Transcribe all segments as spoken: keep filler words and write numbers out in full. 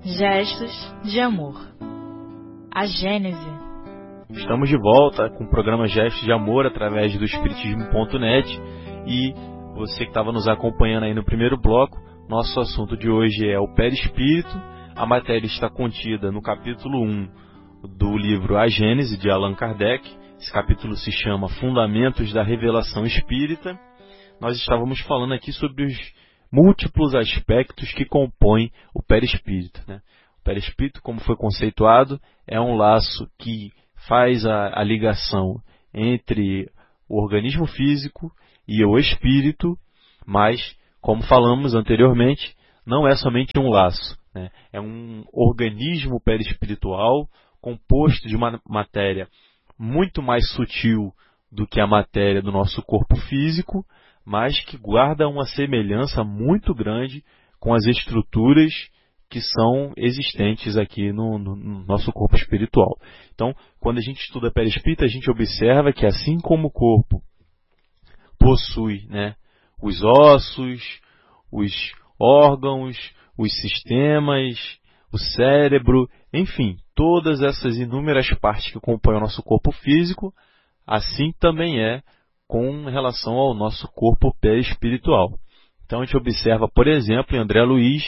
Gestos de amor. A Gênese. Estamos de volta com o programa Gestos de Amor através do Espiritismo ponto net e você que estava nos acompanhando aí no primeiro bloco, nosso assunto de hoje é o perispírito. A matéria está contida no capítulo um do livro A Gênese, de Allan Kardec. Esse capítulo se chama Fundamentos da Revelação Espírita. Nós estávamos falando aqui sobre os múltiplos aspectos que compõem o perispírito, né? O perispírito, como foi conceituado, é um laço que faz a, a ligação entre o organismo físico e o espírito, mas, como falamos anteriormente, não é somente um laço, né? É um organismo perispiritual composto de uma matéria muito mais sutil do que a matéria do nosso corpo físico, mas que guarda uma semelhança muito grande com as estruturas que são existentes aqui no, no, no nosso corpo espiritual. Então, quando a gente estuda perispírito, a gente observa que assim como o corpo possui, né, os ossos, os órgãos, os sistemas, o cérebro, enfim, todas essas inúmeras partes que compõem o nosso corpo físico, assim também é com relação ao nosso corpo perispiritual. Então a gente observa, por exemplo, em André Luiz,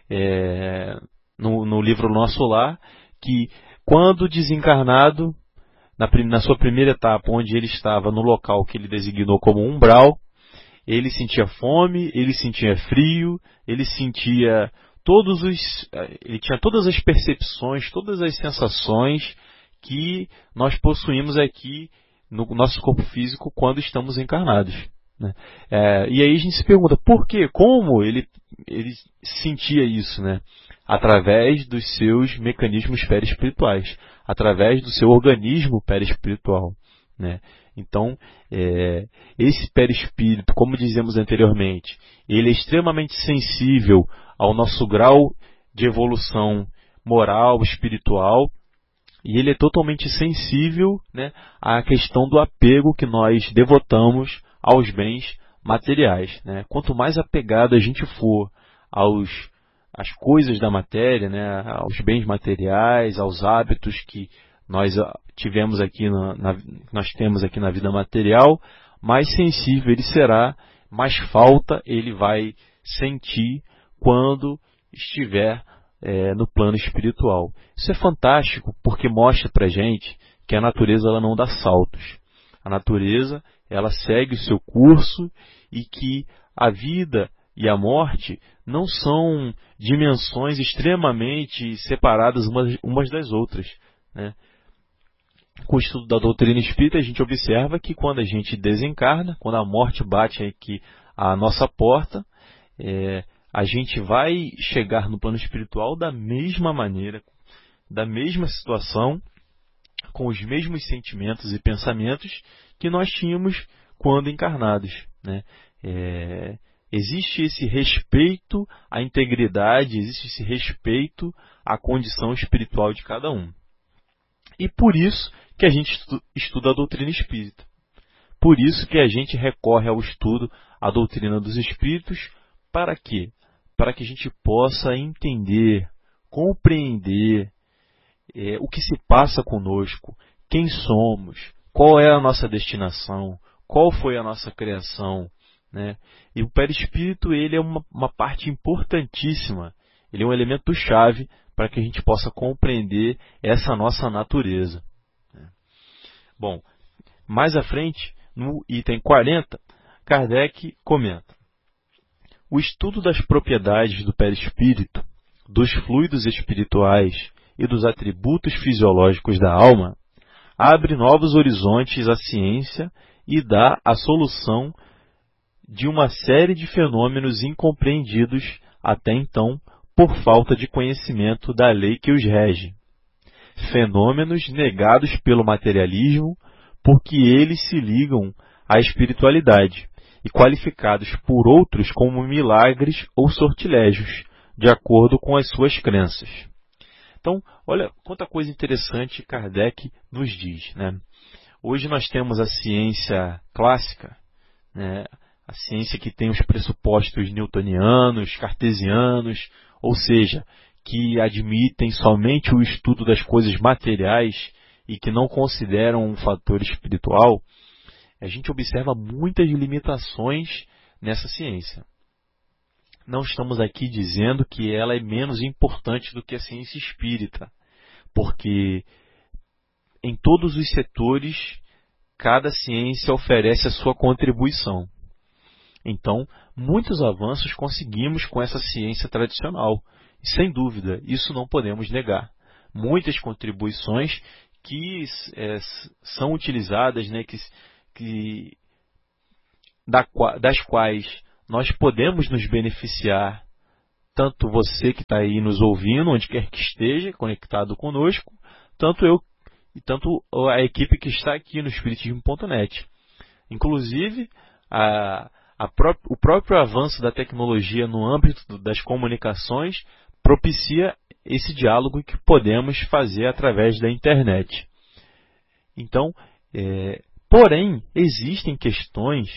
é, no, no livro Nosso Lar, que quando desencarnado, na, na sua primeira etapa, onde ele estava no local que ele designou como umbral, ele sentia fome, ele sentia frio, ele sentia todos os, ele tinha todas as percepções, todas as sensações que nós possuímos aqui no nosso corpo físico quando estamos encarnados, né? É, e aí a gente se pergunta, por quê? Como ele, ele sentia isso, né? Através dos seus mecanismos perispirituais, através do seu organismo perispiritual, né? Então, é, esse perispírito, como dizemos anteriormente, ele é extremamente sensível ao nosso grau de evolução moral, espiritual, e ele é totalmente sensível, né, à questão do apego que nós devotamos aos bens materiais, né? Quanto mais apegado a gente for aos, às coisas da matéria, né, aos bens materiais, aos hábitos que nós tivemos aqui na, na, nós temos aqui na vida material, mais sensível ele será, mais falta ele vai sentir quando estiver É, no plano espiritual. Isso é fantástico porque mostra pra gente que a natureza ela não dá saltos. A natureza ela segue o seu curso e que a vida e a morte não são dimensões extremamente separadas umas, umas das outras, né? Com o estudo da doutrina espírita, a gente observa que quando a gente desencarna, quando a morte bate aqui à nossa porta, é, a gente vai chegar no plano espiritual da mesma maneira, da mesma situação, com os mesmos sentimentos e pensamentos que nós tínhamos quando encarnados, né? É, existe esse respeito à integridade, existe esse respeito à condição espiritual de cada um. E por isso que a gente estuda a doutrina espírita. Por isso que a gente recorre ao estudo à doutrina dos espíritos. Para quê? Para que a gente possa entender, compreender é, o que se passa conosco, quem somos, qual é a nossa destinação, qual foi a nossa criação, né? E o perispírito ele é uma, uma parte importantíssima, ele é um elemento chave para que a gente possa compreender essa nossa natureza, né? Bom, mais à frente, no item quarenta, Kardec comenta: o estudo das propriedades do perispírito, dos fluidos espirituais e dos atributos fisiológicos da alma abre novos horizontes à ciência e dá a solução de uma série de fenômenos incompreendidos até então por falta de conhecimento da lei que os rege. Fenômenos negados pelo materialismo porque eles se ligam à espiritualidade e qualificados por outros como milagres ou sortilégios, de acordo com as suas crenças. Então, olha quanta coisa interessante Kardec nos diz, né? Hoje nós temos a ciência clássica, né? A ciência que tem os pressupostos newtonianos, cartesianos, ou seja, que admitem somente o estudo das coisas materiais e que não consideram um fator espiritual, a gente observa muitas limitações nessa ciência. Não estamos aqui dizendo que ela é menos importante do que a ciência espírita, porque em todos os setores, cada ciência oferece a sua contribuição. Então, muitos avanços conseguimos com essa ciência tradicional. E, sem dúvida, isso não podemos negar. Muitas contribuições que é, são utilizadas, né, que, que, da, das quais nós podemos nos beneficiar, tanto você que está aí nos ouvindo, onde quer que esteja, conectado conosco, tanto eu e tanto a equipe que está aqui no Espiritismo ponto net. Inclusive, a, a pró- o próprio avanço da tecnologia no âmbito das comunicações propicia esse diálogo que podemos fazer através da internet. Então, é, porém, existem questões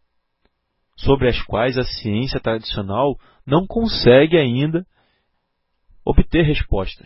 sobre as quais a ciência tradicional não consegue ainda obter respostas.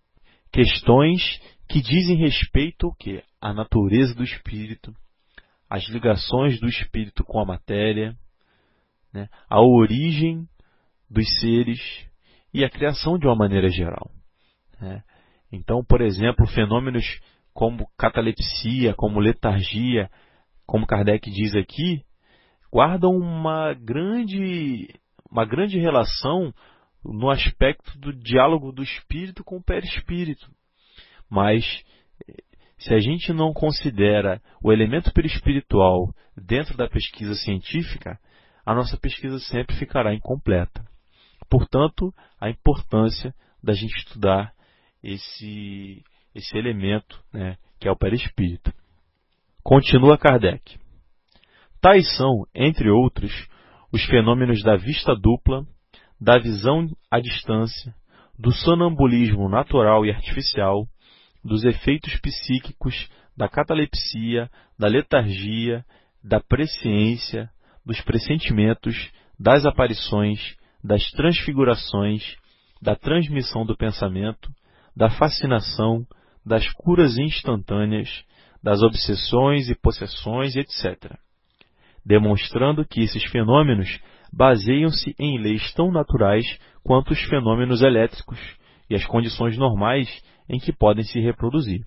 Questões que dizem respeito ao quê? À natureza do espírito, às ligações do espírito com a matéria, né? A origem dos seres e a criação de uma maneira geral, né? Então, por exemplo, fenômenos como catalepsia, como letargia, como Kardec diz aqui, guardam uma grande, uma grande relação no aspecto do diálogo do espírito com o perispírito. Mas, se a gente não considera o elemento perispiritual dentro da pesquisa científica, a nossa pesquisa sempre ficará incompleta. Portanto, a importância da gente estudar esse, esse elemento, né, que é o perispírito. Continua Kardec. Tais são, entre outros, os fenômenos da vista dupla, da visão à distância, do sonambulismo natural e artificial, dos efeitos psíquicos, da catalepsia, da letargia, da presciência, dos pressentimentos, das aparições, das transfigurações, da transmissão do pensamento, da fascinação, das curas instantâneas, das obsessões e possessões, etcétera, demonstrando que esses fenômenos baseiam-se em leis tão naturais quanto os fenômenos elétricos e as condições normais em que podem se reproduzir.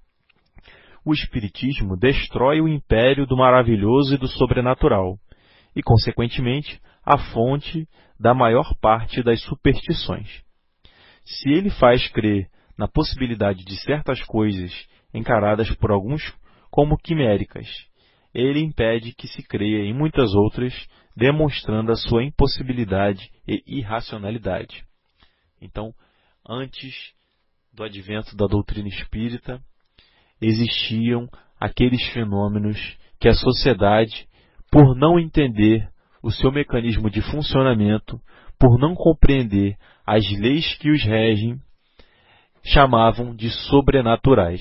O Espiritismo destrói o império do maravilhoso e do sobrenatural, e, consequentemente, a fonte da maior parte das superstições. Se ele faz crer na possibilidade de certas coisas encaradas por alguns como quiméricas, ele impede que se creia em muitas outras, demonstrando a sua impossibilidade e irracionalidade. Então, antes do advento da doutrina espírita, existiam aqueles fenômenos que a sociedade, por não entender o seu mecanismo de funcionamento, por não compreender as leis que os regem, chamavam de sobrenaturais.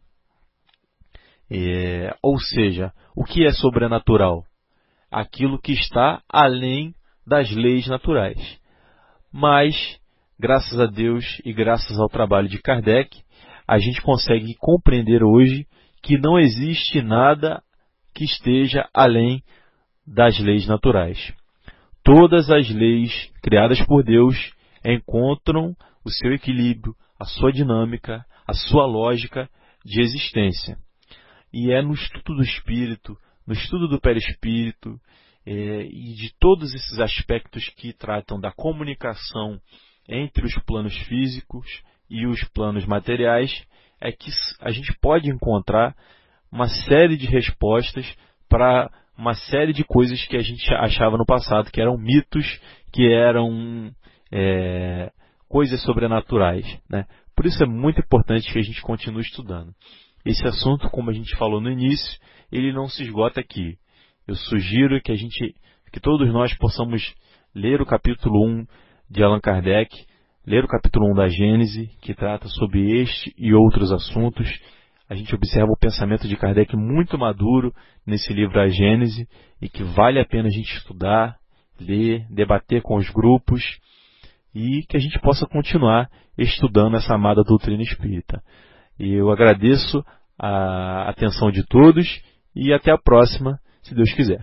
É, ou seja, o que é sobrenatural? Aquilo que está além das leis naturais. Mas, graças a Deus e graças ao trabalho de Kardec, a gente consegue compreender hoje que não existe nada que esteja além das leis naturais. Todas as leis criadas por Deus encontram o seu equilíbrio, a sua dinâmica, a sua lógica de existência. E é no estudo do espírito, no estudo do perispírito é, e de todos esses aspectos que tratam da comunicação entre os planos físicos e os planos materiais, é que a gente pode encontrar uma série de respostas para uma série de coisas que a gente achava no passado, que eram mitos, que eram é, coisas sobrenaturais, né? Por isso é muito importante que a gente continue estudando. Esse assunto, como a gente falou no início, ele não se esgota aqui. Eu sugiro que a gente, que todos nós possamos ler o capítulo um de Allan Kardec, ler o capítulo um da Gênese, que trata sobre este e outros assuntos. A gente observa o pensamento de Kardec muito maduro nesse livro A Gênese, e que vale a pena a gente estudar, ler, debater com os grupos e que a gente possa continuar estudando essa amada doutrina espírita. E eu agradeço a atenção de todos e até a próxima, se Deus quiser.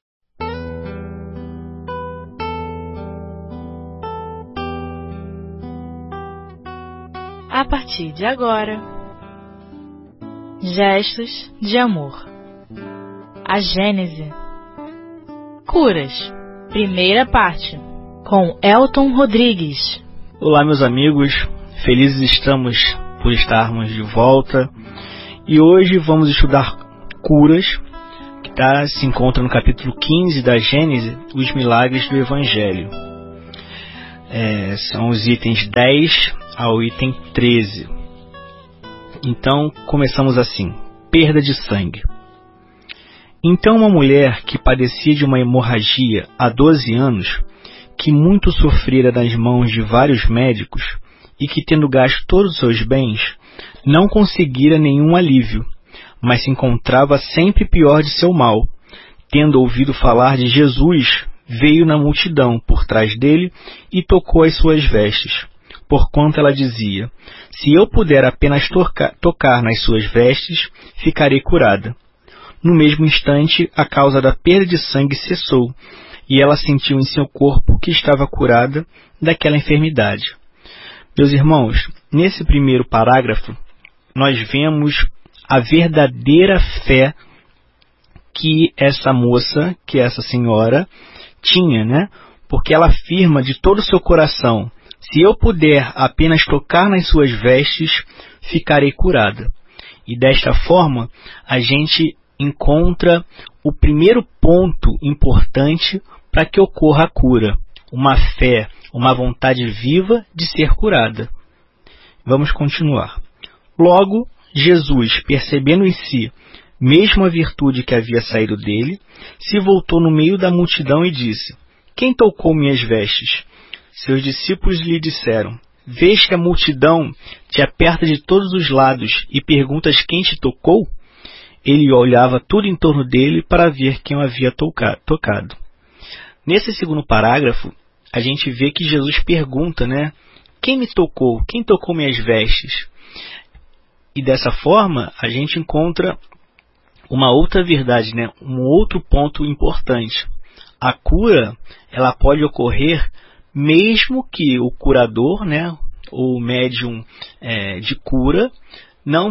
A partir de agora, Gestos de Amor. A Gênese. Curas. Primeira parte, com Elton Rodrigues. Olá, meus amigos. Felizes estamos por estarmos de volta. E hoje vamos estudar curas, que tá, se encontra no capítulo quinze da Gênese, os milagres do Evangelho. É, são os itens dez ao item treze. Então, começamos assim. Perda de sangue. Então uma mulher que padecia de uma hemorragia há doze anos, que muito sofrera das mãos de vários médicos, e que, tendo gasto todos os seus bens, não conseguira nenhum alívio, mas se encontrava sempre pior de seu mal, tendo ouvido falar de Jesus, veio na multidão por trás dele e tocou as suas vestes, porquanto ela dizia: se eu puder apenas tocar, tocar nas suas vestes, ficarei curada. No mesmo instante, a causa da perda de sangue cessou, e ela sentiu em seu corpo que estava curada daquela enfermidade. Meus irmãos, nesse primeiro parágrafo, nós vemos a verdadeira fé que essa moça, que essa senhora, tinha, né? Porque ela afirma de todo o seu coração: se eu puder apenas tocar nas suas vestes, ficarei curada. E desta forma, a gente encontra o primeiro ponto importante para que ocorra a cura: uma fé, uma vontade viva de ser curada. Vamos continuar. Logo, Jesus, percebendo em si mesmo a virtude que havia saído dele, se voltou no meio da multidão e disse: quem tocou minhas vestes? Seus discípulos lhe disseram: vês que a multidão te aperta de todos os lados e perguntas quem te tocou? Ele olhava tudo em torno dele para ver quem o havia tocado. Nesse segundo parágrafo, a gente vê que Jesus pergunta, né? Quem me tocou? Quem tocou minhas vestes? E dessa forma, a gente encontra uma outra verdade, né? Um outro ponto importante. A cura, ela pode ocorrer mesmo que o curador, né? O médium é, de cura, não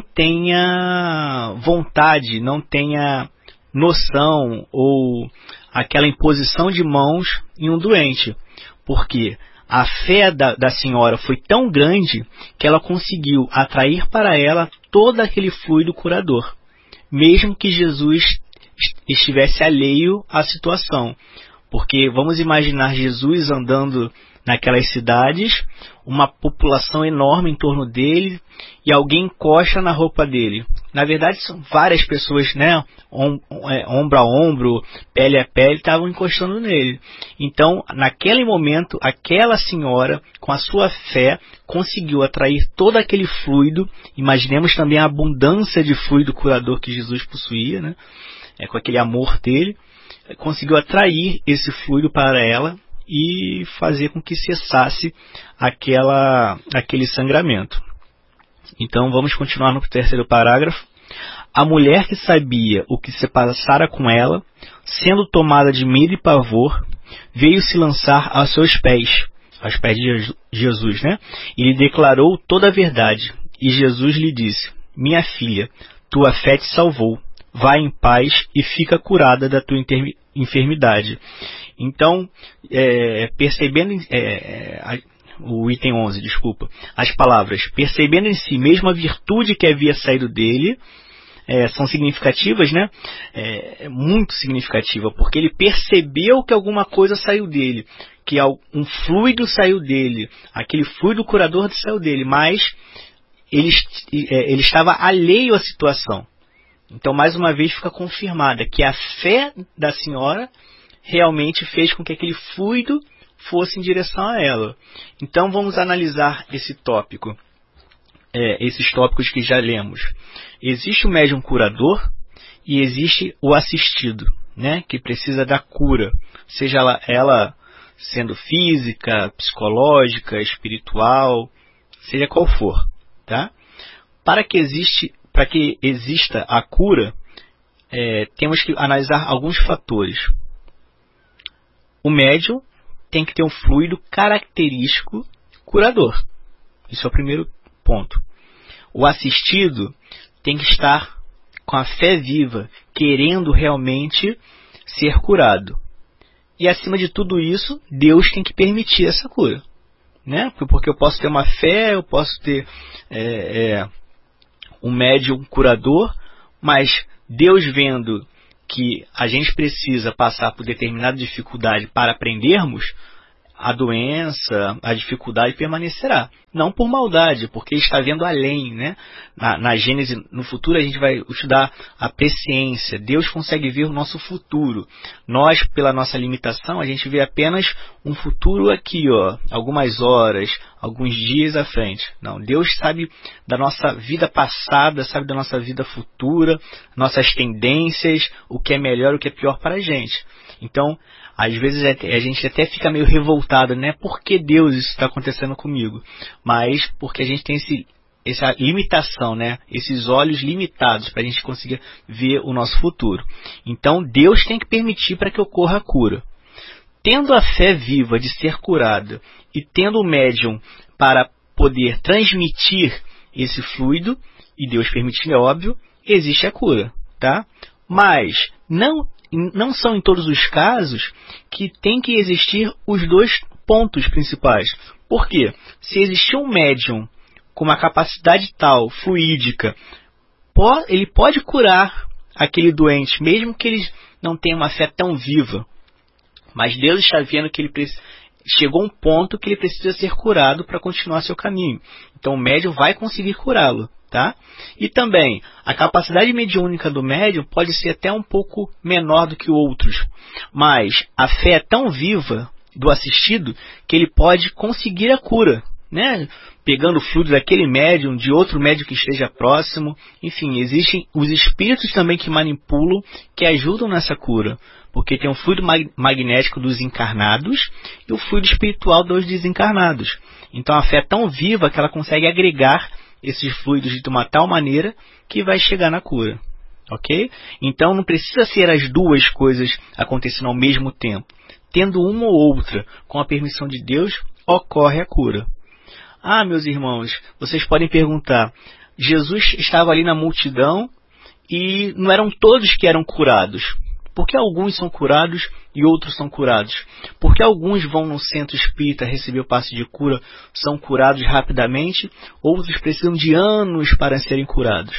tenha vontade, não tenha noção ou aquela imposição de mãos em um doente. Porque a fé da, da senhora foi tão grande que ela conseguiu atrair para ela todo aquele fluido curador, mesmo que Jesus estivesse alheio à situação. Porque vamos imaginar Jesus andando naquelas cidades, uma população enorme em torno dele, e alguém encosta na roupa dele. Na verdade, são várias pessoas, né, om, é, ombro a ombro, pele a pele, estavam encostando nele. Então, naquele momento, aquela senhora, com a sua fé, conseguiu atrair todo aquele fluido. Imaginemos também a abundância de fluido curador que Jesus possuía, né, é, com aquele amor dele. Conseguiu atrair esse fluido para ela e fazer com que cessasse aquela, aquele sangramento. Então vamos continuar no terceiro parágrafo. A mulher que sabia o que se passara com ela, sendo tomada de medo e pavor, veio se lançar aos seus pés, aos pés de Jesus, né? E lhe declarou toda a verdade. E Jesus lhe disse: minha filha, tua fé te salvou. Vai em paz e fica curada da tua enfermidade. Então, é, percebendo, é, a, o item onze, desculpa, as palavras, percebendo em si mesmo a virtude que havia saído dele, é, são significativas, né? É, é muito significativa, porque ele percebeu que alguma coisa saiu dele, que um fluido saiu dele, aquele fluido curador saiu dele, mas ele, é, ele estava alheio à situação. Então, mais uma vez, fica confirmada que a fé da senhora realmente fez com que aquele fluido fosse em direção a ela. Então, vamos analisar esse tópico, é, esses tópicos que já lemos. Existe o médium curador e existe o assistido, né, que precisa da cura, seja ela, ela sendo física, psicológica, espiritual, seja qual for, tá? Para que existe, para que exista a cura, é, temos que analisar alguns fatores. O médium tem que ter um fluido característico curador. Isso é o primeiro ponto. O assistido tem que estar com a fé viva, querendo realmente ser curado. E acima de tudo isso, Deus tem que permitir essa cura, né? Porque eu posso ter uma fé, eu posso ter é, é, um médium curador, mas Deus vendo que a gente precisa passar por determinada dificuldade para aprendermos, a doença, a dificuldade permanecerá. Não por maldade, porque está vendo além, né? Na, na Gênesis, no futuro, a gente vai estudar a presciência. Deus consegue ver o nosso futuro. Nós, pela nossa limitação, a gente vê apenas um futuro aqui, ó, algumas horas, alguns dias à frente. Não, Deus sabe da nossa vida passada, sabe da nossa vida futura, nossas tendências, o que é melhor, o que é pior para a gente. Então, às vezes a gente até fica meio revoltado, né? Por que Deus isso está acontecendo comigo? Mas porque a gente tem esse, essa limitação, né? Esses olhos limitados para a gente conseguir ver o nosso futuro. Então Deus tem que permitir para que ocorra a cura. Tendo a fé viva de ser curada e tendo o médium para poder transmitir esse fluido, e Deus permitindo, é óbvio, existe a cura, tá? Mas não Não são em todos os casos que tem que existir os dois pontos principais. Por quê? Se existir um médium com uma capacidade tal, fluídica, ele pode curar aquele doente, mesmo que ele não tenha uma fé tão viva. Mas Deus está vendo que ele chegou a um ponto que ele precisa ser curado para continuar seu caminho. Então o médium vai conseguir curá-lo. Tá? E também, a capacidade mediúnica do médium pode ser até um pouco menor do que outros, mas a fé é tão viva do assistido que ele pode conseguir a cura, né? Pegando o fluido daquele médium, de outro médium que esteja próximo. Enfim, existem os espíritos também que manipulam, que ajudam nessa cura, porque tem o fluido mag- magnético dos encarnados e o fluido espiritual dos desencarnados. Então a fé é tão viva que ela consegue agregar esses fluidos de uma tal maneira que vai chegar na cura, ok? Então não precisa ser as duas coisas acontecendo ao mesmo tempo. Tendo uma ou outra, com a permissão de Deus, ocorre a cura. Ah, meus irmãos, vocês podem perguntar, Jesus estava ali na multidão e não eram todos que eram curados. Por que alguns são curados e outros são curados? Por que alguns vão no centro espírita receber o passe de cura, são curados rapidamente, outros precisam de anos para serem curados?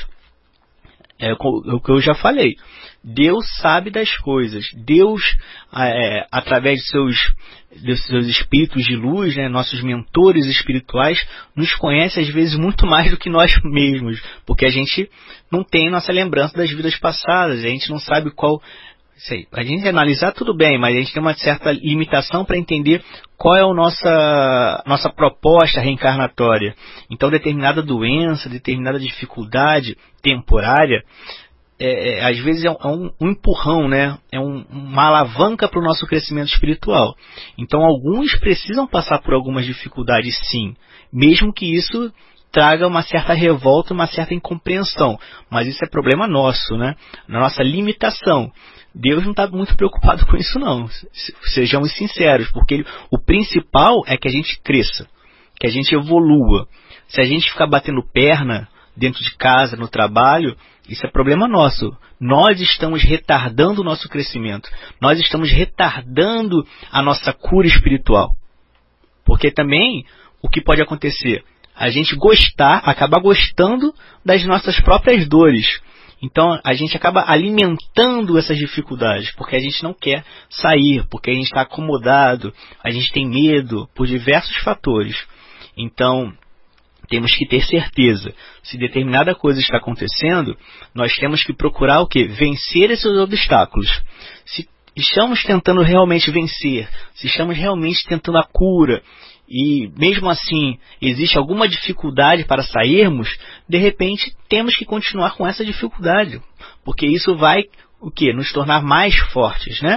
É o que eu já falei. Deus sabe das coisas. Deus, é, através de seus, de seus espíritos de luz, né, nossos mentores espirituais, nos conhece às vezes muito mais do que nós mesmos, porque a gente não tem nossa lembrança das vidas passadas, a gente não sabe qual... Sei, a gente analisar tudo bem, mas a gente tem uma certa limitação para entender qual é a nossa, nossa proposta reencarnatória. Então, determinada doença, determinada dificuldade temporária, é, é, às vezes é um, um empurrão, né? É um, uma alavanca para o nosso crescimento espiritual. Então, alguns precisam passar por algumas dificuldades, sim, mesmo que isso traga uma certa revolta, uma certa incompreensão. Mas isso é problema nosso, né? Na nossa limitação. Deus não está muito preocupado com isso, não. Sejamos sinceros, porque ele, o principal é que a gente cresça, que a gente evolua. Se a gente ficar batendo perna dentro de casa, no trabalho, isso é problema nosso. Nós estamos retardando o nosso crescimento. Nós estamos retardando a nossa cura espiritual. Porque também, o que pode acontecer? A gente gostar, acabar gostando das nossas próprias dores. Então a gente acaba alimentando essas dificuldades, porque a gente não quer sair, porque a gente está acomodado, a gente tem medo por diversos fatores. Então temos que ter certeza, se determinada coisa está acontecendo, nós temos que procurar o quê? Vencer esses obstáculos. Se estamos tentando realmente vencer, se estamos realmente tentando a cura, e mesmo assim existe alguma dificuldade para sairmos, de repente temos que continuar com essa dificuldade, porque isso vai o quê? Nos tornar mais fortes, né?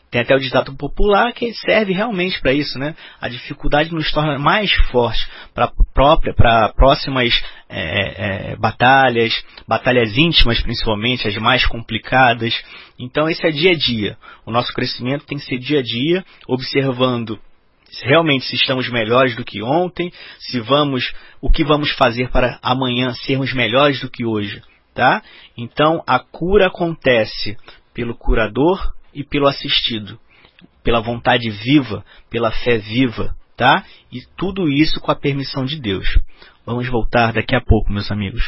Tem até o ditado popular que serve realmente para isso, né? A dificuldade nos torna mais fortes para própria, para próximas é, é, batalhas, batalhas íntimas principalmente, as mais complicadas. Então esse é dia a dia. O nosso crescimento tem que ser dia a dia, observando realmente se estamos melhores do que ontem, se vamos, o que vamos fazer para amanhã sermos melhores do que hoje, tá? Então a cura acontece pelo curador e pelo assistido, pela vontade viva, pela fé viva, tá? E tudo isso com a permissão de Deus. Vamos voltar daqui a pouco, meus amigos.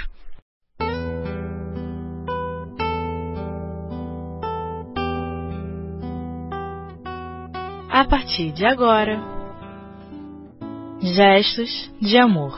A partir de agora, Gestos de Amor.